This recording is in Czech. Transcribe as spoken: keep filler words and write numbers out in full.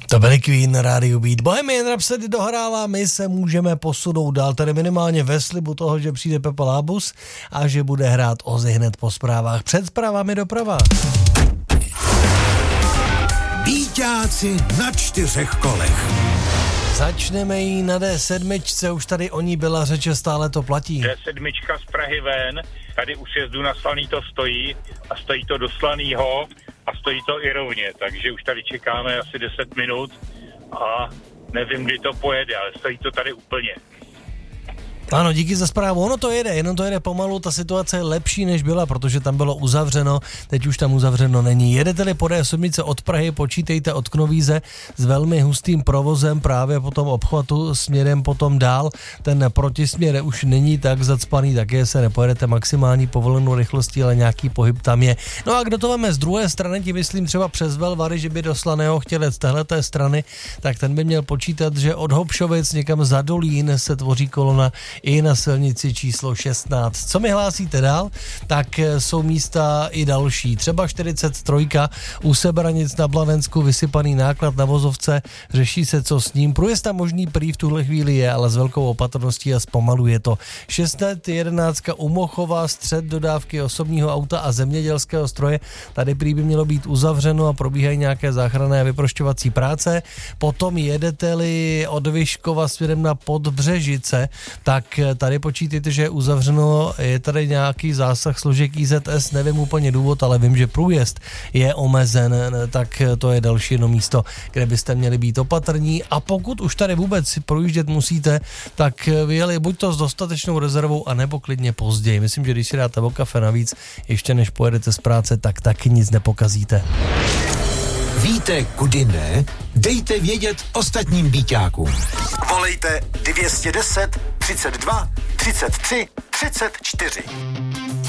To byly Queen na rádiu Beat. Bohemian Rhapsody dohrála, my se můžeme posunout dál, tedy minimálně ve slibu toho, že přijde Pepa Lábus a že bude hrát Ozzy hned po zprávách. Před zprávami doprava. Bíťáci na čtyřech kolech. Začneme jí na dé sedm, už tady o ní byla řeč, stále to platí. dé sedm z Prahy ven, tady u sjezdu na Slaný to stojí a stojí to do Slanýho a stojí to i rovně, takže už tady čekáme asi deset minut a nevím, kdy to pojede, ale stojí to tady úplně. Ano, díky za zprávu. Ono to jede, jenom to jede pomalu, ta situace je lepší, než byla, protože tam bylo uzavřeno, teď už tam uzavřeno není. Jedete-li po dé sedm od Prahy, počítejte od Knovíze s velmi hustým provozem právě po tom obchvatu směrem potom dál. Ten protisměr už není tak zacpaný, také se nepojedete maximální povolenou rychlostí, ale nějaký pohyb tam je. No a kdo to máme z druhé strany, ti myslím třeba přes Velvary, že by do Slaného chtěl jet z téhleté strany, tak ten by měl počítat, že od Hopšovic někam za Dolín se tvoří kolona i na silnici číslo šestnáct. Co mi hlásíte dál? Tak jsou místa i další. Třeba čtyřicet tři u Sebranic na Blanensku, vysypaný náklad na vozovce, řeší se, co s ním. Průjezd tam možný prý v tuhle chvíli je, ale s velkou opatrností a zpomaluje to. šest set jedenáct u Mochova, střed dodávky osobního auta a zemědělského stroje. Tady prý by mělo být uzavřeno a probíhají nějaké záchranné a vyprošťovací práce. Potom jedete-li od Vyškova směrem na Podbřežice, tak tady počítejte, že je uzavřeno, je tady nějaký zásah složek í zet es, nevím úplně důvod, ale vím, že průjezd je omezen, tak to je další jedno místo, kde byste měli být opatrní a pokud už tady vůbec projíždět musíte, tak vyjeli buď to s dostatečnou rezervou, anebo klidně později. Myslím, že když si dáte o kafe navíc, ještě než pojedete z práce, tak taky nic nepokazíte. Víte, kudy ne? Dejte vědět ostatním bíťákům. Volejte dvě stě deset, třicet dva, třicet tři, třicet čtyři.